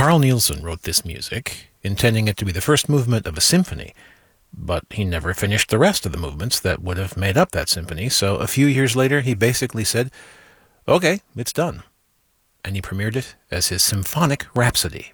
Carl Nielsen wrote this music, intending it to be the first movement of a symphony, but he never finished the rest of the movements that would have made up that symphony, so a few years later he basically said, "Okay, it's done." And he premiered it as his Symphonic Rhapsody.